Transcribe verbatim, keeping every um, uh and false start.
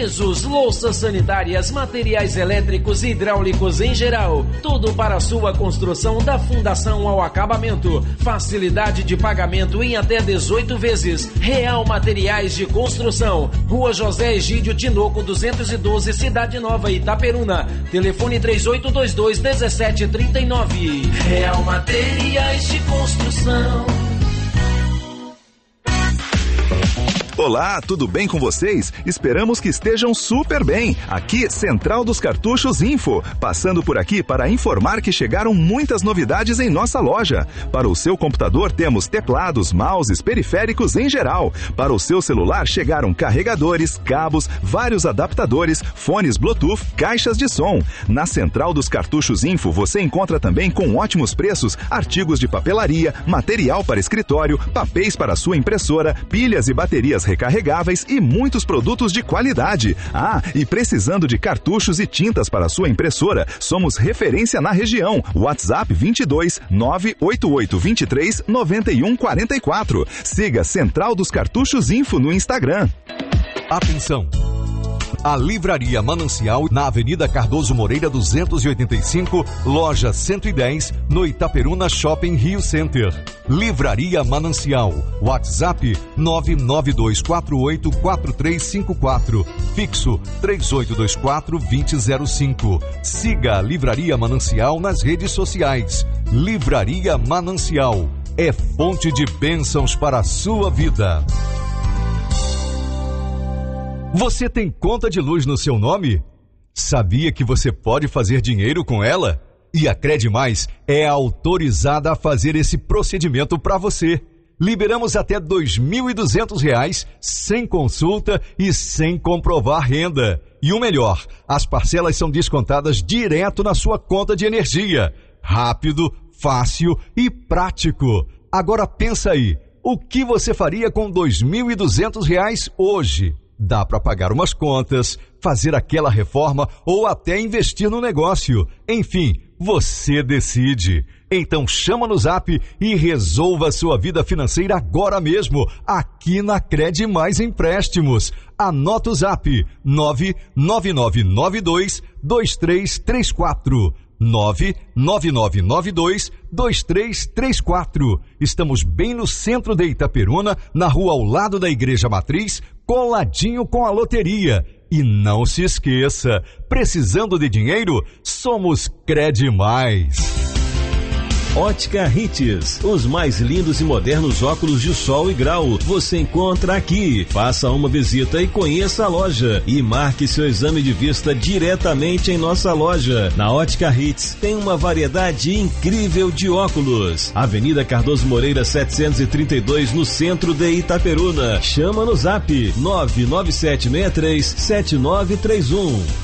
pisos, louças sanitárias, materiais elétricos e hidráulicos em geral. Tudo para a sua construção, da fundação ao acabamento. Facilidade de pagamento em até dezoito vezes. Real Materiais de Construção. Rua José Egídio Tinoco duzentos e doze, Cidade Nova, Itaperuna. Telefone três oito dois dois, um sete três nove. Real Materiais de Construção. Olá, tudo bem com vocês? Esperamos que estejam super bem. Aqui, Central dos Cartuchos Info. Passando por aqui para informar que chegaram muitas novidades em nossa loja. Para o seu computador temos teclados, mouses, periféricos em geral. Para o seu celular chegaram carregadores, cabos, vários adaptadores, fones Bluetooth, caixas de som. Na Central dos Cartuchos Info você encontra também com ótimos preços artigos de papelaria, material para escritório, papéis para sua impressora, pilhas e baterias recarregáveis e muitos produtos de qualidade. Ah, e precisando de cartuchos e tintas para sua impressora, somos referência na região. WhatsApp vinte e dois, nove oito oito dois três, nove um quatro quatro. Siga Central dos Cartuchos Info no Instagram. Atenção! A Livraria Manancial, na Avenida Cardoso Moreira duzentos e oitenta e cinco, loja cento e dez, no Itaperuna Shopping Rio Center. Livraria Manancial, WhatsApp nove nove dois quatro oito quatro três cinco quatro, fixo três oito dois quatro dois zero zero cinco. Siga a Livraria Manancial nas redes sociais. Livraria Manancial é fonte de bênçãos para a sua vida. Você tem conta de luz no seu nome? Sabia que você pode fazer dinheiro com ela? E a Credmais é autorizada a fazer esse procedimento para você. Liberamos até dois mil e duzentos reais sem consulta e sem comprovar renda. E o melhor, as parcelas são descontadas direto na sua conta de energia. Rápido, fácil e prático. Agora pensa aí, o que você faria com dois mil e duzentos reais hoje? Dá para pagar umas contas, fazer aquela reforma ou até investir no negócio. Enfim, você decide. Então chama no Zap e resolva a sua vida financeira agora mesmo, aqui na Credmais Empréstimos. Anota o Zap nove nove nove nove dois dois três três quatro. nove nove nove nove dois dois três três quatro. Estamos bem no centro de Itaperuna, na rua ao lado da Igreja Matriz, coladinho com a loteria. E não se esqueça, precisando de dinheiro, somos Credmais. Ótica Hits, os mais lindos e modernos óculos de sol e grau, você encontra aqui. Faça uma visita e conheça a loja e marque seu exame de vista diretamente em nossa loja. Na Ótica Hits tem uma variedade incrível de óculos. Avenida Cardoso Moreira setecentos e trinta e dois, no centro de Itaperuna. Chama no Zap nove nove sete seis três sete nove três um.